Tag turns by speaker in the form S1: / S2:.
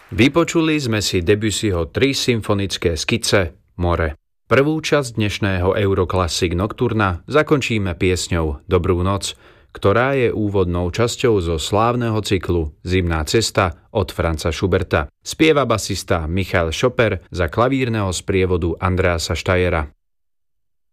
S1: Vypočuli sme si Debussyho 3 symfonické skice More. Prvú časť dnešného Euroclassic Nocturna zakončíme piesňou Dobrú noc, ktorá je úvodnou časťou zo slávneho cyklu Zimná cesta od Franza Schuberta. Spieva basista Michael Schopper za klavírneho sprievodu Andreasa Steyera.